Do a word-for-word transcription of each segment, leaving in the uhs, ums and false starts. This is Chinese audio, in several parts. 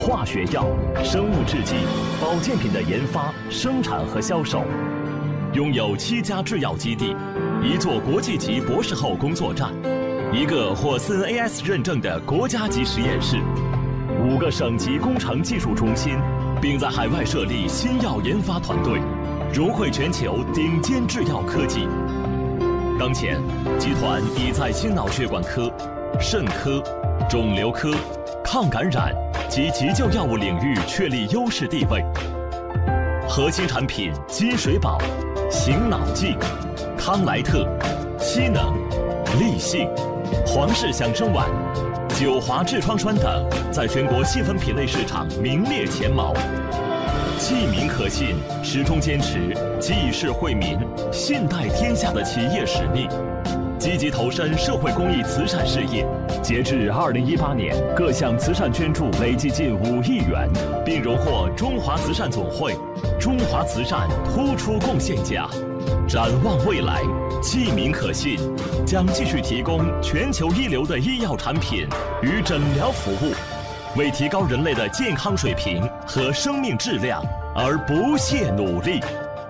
化学药、生物制剂、保健品的研发、生产和销售，拥有七家制药基地，一座国际级博士后工作站，一个获 C N A S 认证的国家级实验室，五个省级工程技术中心，并在海外设立新药研发团队，融汇全球顶尖制药科技。当前，集团已在心脑血管科、肾科、肿瘤科、抗感染及急救药物领域确立优势地位。核心产品金水宝、醒脑净、康莱特、西能、立信、皇氏响生丸、九华痔疮栓等，在全国细分品类市场名列前茅。既民可信，始终坚持济世惠民、信代天下的企业使命，积极投身社会公益慈善事业。截至二零一八年，各项慈善捐助累计近五亿元，并荣获中华慈善总会中华慈善突出贡献奖。展望未来，既民可信将继续提供全球一流的医药产品与诊疗服务，为提高人类的健康水平和生命质量而不懈努力。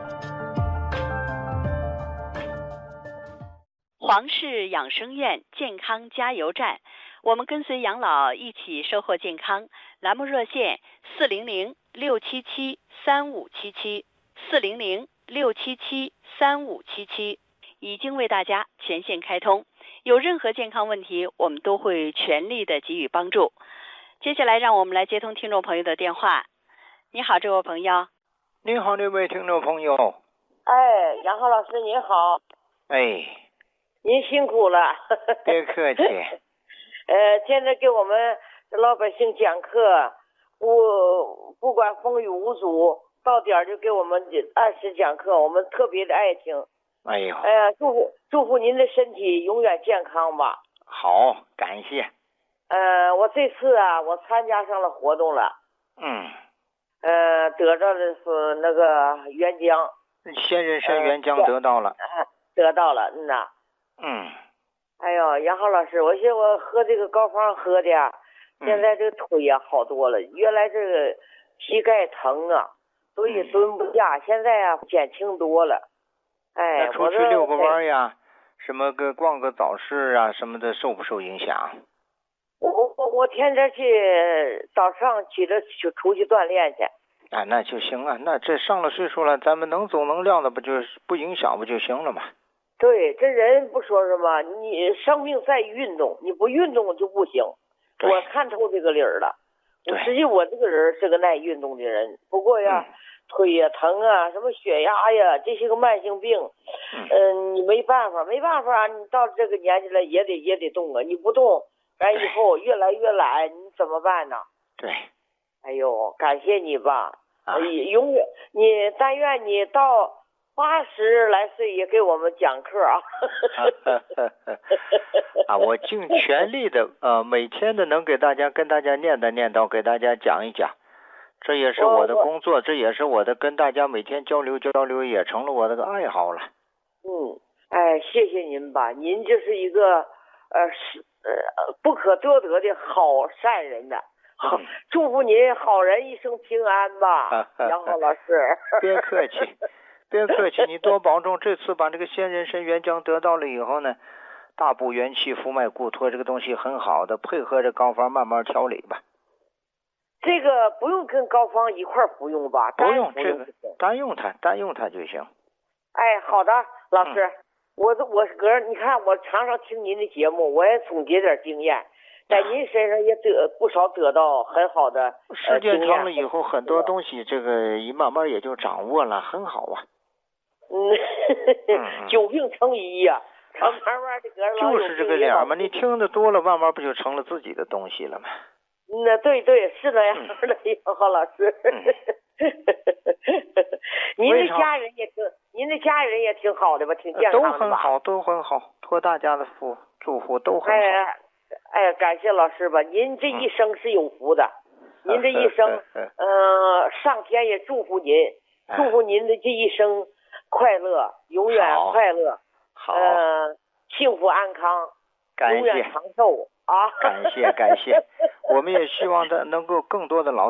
皇氏养生院健康加油站，我们跟随养老一起收获健康。栏目热线四零零六七七三五七七四零零六七七三五七七，已经为大家全线开通。有任何健康问题，我们都会全力的给予帮助。接下来，让我们来接通听众朋友的电话。你好，这位朋友。 你好，这位听众朋友。 哎，杨浩老师您好。 哎， 您辛苦了。 别客气。 呃，现在给我们老百姓讲课，不不管风雨无阻，到点儿就给我们按时讲课，我们特别的爱听。 哎呦， 哎呀，祝福祝福您的身体永远健康吧。 好，感谢。 呃，我这次啊，我参加上了活动了。 嗯。 呃，得到的是那个原浆。 仙人参原浆得到了。 呃、得到了，嗯呐。 嗯。 哎呦，杨浩老师，我现在我喝这个膏方喝的呀，现在这个腿呀好多了，嗯、原来这个膝盖疼啊，蹲也蹲不下，嗯、现在啊减轻多了。哎， 那出去遛个弯呀，什么个逛个早市啊什么的，受不受影响？ 我我我天天去早上起来就出去锻炼去。 啊，那就行啊，那这上了岁数了，咱们能走能量的，不就是不影响不就行了吗？ 对，这人不说什么，你生命在于运动，你不运动就不行。我看透这个理儿了。实际我这个人是个爱运动的人，不过呀，嗯、腿呀疼啊，什么血压呀，这些个慢性病，嗯、呃，你没办法，没办法，你到这个年纪了也得也得动啊，你不动，完以后越来越懒，你怎么办呢？ 对。 哎呦，感谢你吧，啊、永远你但愿你到。八十来岁也给我们讲课啊！ 啊，我尽全力的，呃，每天的能给大家跟大家念叨念叨，给大家讲一讲，这也是我的工作，这也是我的跟大家每天交流交流，也成了我的个爱好了。 嗯，哎，谢谢您吧，您就是一个呃是呃不可多得的好善人呐。好，嗯、祝福您好人一生平安吧，杨浩老师。 别客气。别客气，你多保重。这次把这个仙人参原浆得到了以后呢，大补元气、扶脉固脱，这个东西很好的，配合着膏方慢慢调理吧。 这个不用跟膏方一块服用吧？ 不用，这个单用它，单用它就行。 哎，好的，老师，嗯、我我哥，你看我常常听您的节目，我也总结点经验，在您身上也得不少得到很好的、呃、 时间长了以后，很多东西这个一慢慢也就掌握了，很好啊。 嗯，久病成医呀、啊，慢慢的个人就是这个脸嘛，你听得多了，慢慢不就成了自己的东西了吗？ 那对对，是那样的，杨浩老师。嗯、您的家人也挺，您的家人也挺好的吧？挺健康的吧？ 都很好，都很好，托大家的福，祝福都很好。 哎哎，感谢老师吧，您这一生是有福的，嗯、您这一生，呃，上天也祝福您，祝福您的这一生。快乐，永远快乐， 好， 呃，幸福安康，永远长寿啊！ 感谢感谢，我们也希望的能够更多的老